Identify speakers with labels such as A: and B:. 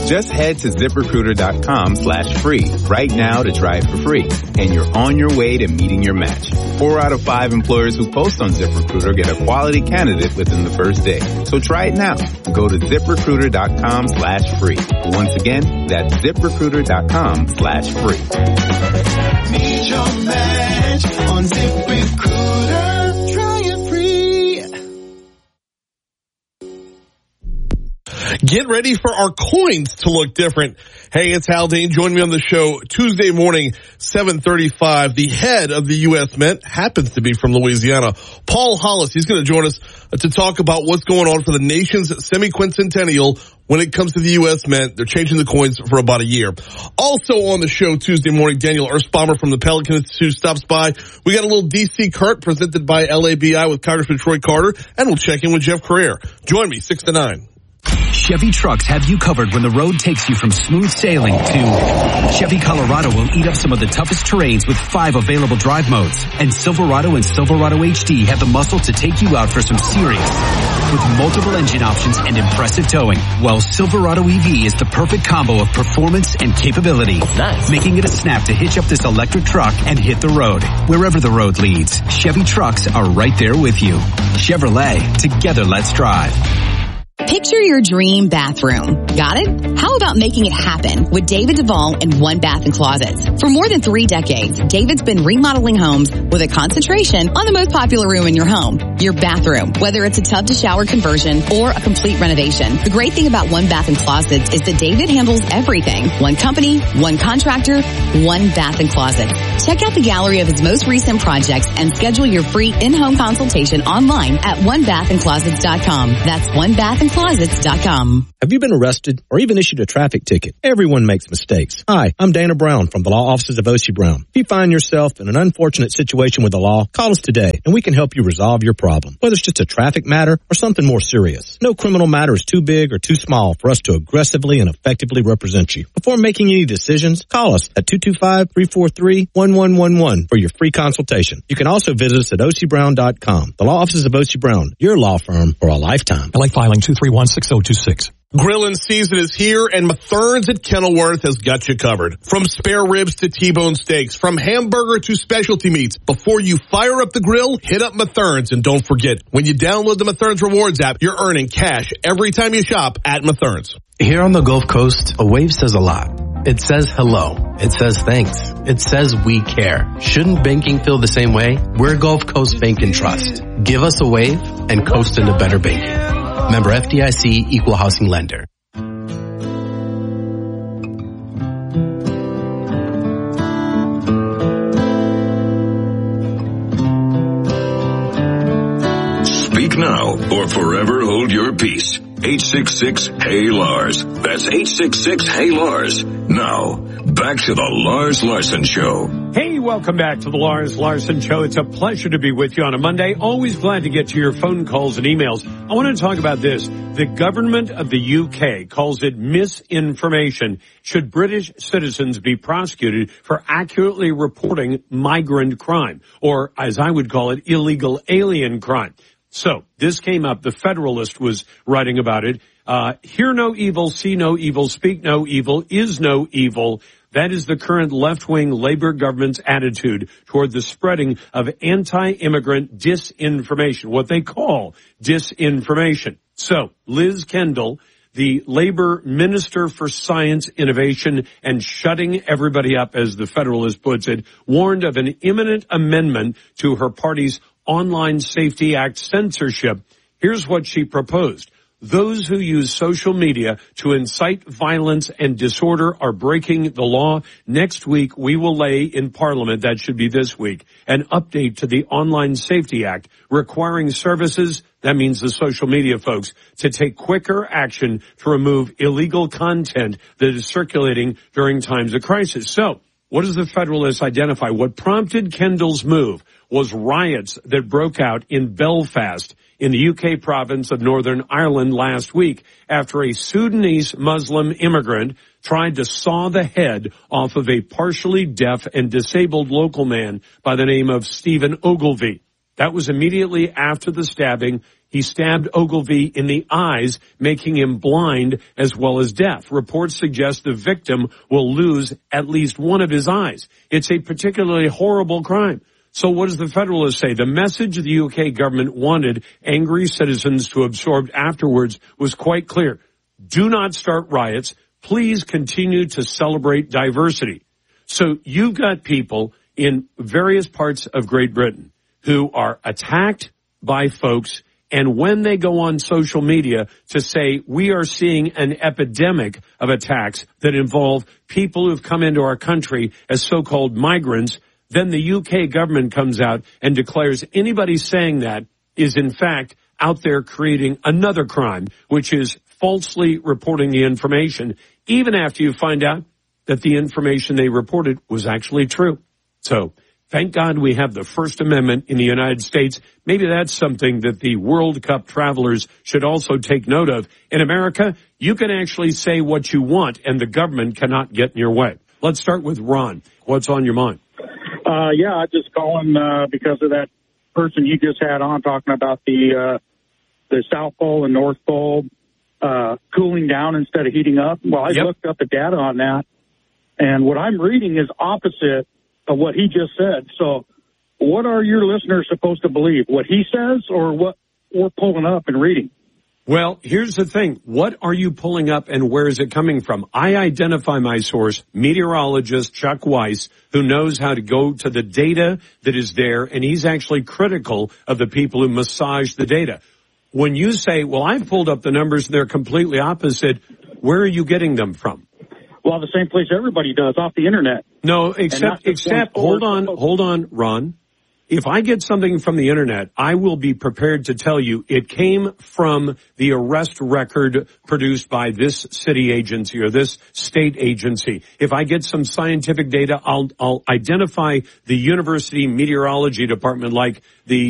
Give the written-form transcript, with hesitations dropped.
A: Just head to ZipRecruiter.com/free right now to try it for free. And you're on your way to meeting your match. 4 out of 5 employers who post on ZipRecruiter get a quality candidate within the first day. So try it now. Go to ZipRecruiter.com/free. Once again, that's ZipRecruiter.com/free.
B: Meet your match on ZipRecruiter. Try it free.
C: Get ready for our coins to look different. Hey, it's Haldane. Join me on the show Tuesday morning, 7:35. The head of the U.S. Mint happens to be from Louisiana. Paul Hollis. He's going to join us to talk about what's going on for the nation's semi-quincentennial when it comes to the U.S. Mint. They're changing the coins for about a year. Also on the show Tuesday morning, Daniel Erspamer from the Pelican Institute stops by. We got a little DC Curt presented by LABI with Congressman Troy Carter, and we'll check in with Jeff Carrere. Join me, 6 to 9.
D: Chevy trucks have you covered when the road takes you from smooth sailing to Chevy Colorado will eat up some of the toughest terrains with 5 available drive modes. And Silverado and Silverado HD have the muscle to take you out for some serious with multiple engine options and impressive towing. Well, Silverado EV is the perfect combo of performance and capability. Nice. Making it a snap to hitch up this electric truck and hit the road. Wherever the road leads, Chevy trucks are right there with you. Chevrolet, together let's drive.
E: Picture your dream bathroom. Got it? How about making it happen with David Duvall and One Bath & Closets? For more than 3 decades, David's been remodeling homes with a concentration on the most popular room in your home, your bathroom, whether it's a tub to shower conversion or a complete renovation. The great thing about One Bath & Closets is that David handles everything. One company, one contractor, One Bath & Closets. Check out the gallery of his most recent projects and schedule your free in-home consultation online at onebathandclosets.com. That's onebathandclosets.com.
F: Have you been arrested or even issued a traffic ticket? Everyone makes mistakes. Hi, I'm Dana Brown from the law offices of O.C. Brown. If you find yourself in an unfortunate situation with the law, call us today and we can help you resolve your problem, whether it's just a traffic matter or something more serious. No criminal matter is too big or too small for us to aggressively and effectively represent you. Before making any decisions, call us at 225-343-1111 for your free consultation. You can also visit us at ocbrown.com. The law offices of O.C. Brown, your law firm for a lifetime.
G: I like filing 231-6026.
C: Grilling season is here, and Mathern's at Kenilworth has got you covered. From spare ribs to T-bone steaks, from hamburger to specialty meats. Before you fire up the grill, hit up Mathern's, and don't forget, when you download the Mathern's Rewards app, you're earning cash every time you shop at Mathern's.
H: Here on the Gulf Coast, a wave says a lot. It says hello. It says thanks. It says we care. Shouldn't banking feel the same way? We're Gulf Coast Bank and Trust. Give us a wave and coast into better banking. Member FDIC, Equal Housing Lender.
I: Speak now or forever hold your peace. 866-HEY-LARS. That's 866-HEY-LARS. Now, back to the Lars Larson Show.
J: Hey, welcome back to the Lars Larson Show. It's a pleasure to be with you on a Monday. Always glad to get to your phone calls and emails. I want to talk about this. The government of the UK calls it misinformation. Should British citizens be prosecuted for accurately reporting migrant crime, or as I would call it, illegal alien crime? So this came up. The Federalist was writing about it. Hear no evil, see no evil, speak no evil, is no evil. That is the current left-wing Labour government's attitude toward the spreading of anti-immigrant disinformation, what they call disinformation. So Liz Kendall, the Labour Minister for Science, Innovation, and Shutting Everybody Up, as the Federalist puts it, warned of an imminent amendment to her party's Online Safety Act censorship. Here's what she proposed. Those who use social media to incite violence and disorder are breaking the law. Next week, we will lay in Parliament, that should be this week, an update to the Online Safety Act requiring services, that means the social media folks, to take quicker action to remove illegal content that is circulating during times of crisis. So, what does the Federalist identify? What prompted Kendall's move was riots that broke out in Belfast in the UK province of Northern Ireland last week after a Sudanese Muslim immigrant tried to saw the head off of a partially deaf and disabled local man by the name of Stephen Ogilvie. That was immediately after the stabbing He stabbed Ogilvy in the eyes, making him blind as well as deaf. Reports suggest the victim will lose at least one of his eyes. It's a particularly horrible crime. So what does the Federalist say? The message the UK government wanted angry citizens to absorb afterwards was quite clear. Do not start riots. Please continue to celebrate diversity. So you've got people in various parts of Great Britain who are attacked by folks, and when they go on social media to say we are seeing an epidemic of attacks that involve people who've come into our country as so-called migrants, then the UK government comes out and declares anybody saying that is in fact out there creating another crime, which is falsely reporting the information, even after you find out that the information they reported was actually true. So thank God we have the First Amendment in the United States. Maybe that's something that the World Cup travelers should also take note of. In America, you can actually say what you want, and the government cannot get in your way. Let's start with Ron. What's on your mind?
K: Yeah, I'm just calling because of that person you just had on talking about the South Pole and North Pole cooling down instead of heating up. Well, I looked up the data on that, and what I'm reading is opposite of what he just said. So what are your listeners supposed to believe? What he says or what we're pulling up and reading?
J: Well, here's the thing. What are you pulling up and where is it coming from? I identify my source, meteorologist Chuck Weiss, who knows how to go to the data that is there, and he's actually critical of the people who massage the data. When you say, well, I've pulled up the numbers and they're completely opposite, where are you getting them from?
K: Well, the same place everybody does, off the internet.
J: No, except, hold on, Ron. If I get something from the internet, I will be prepared to tell you it came from the arrest record produced by this city agency or this state agency. If I get some scientific data, I'll identify the university meteorology department like the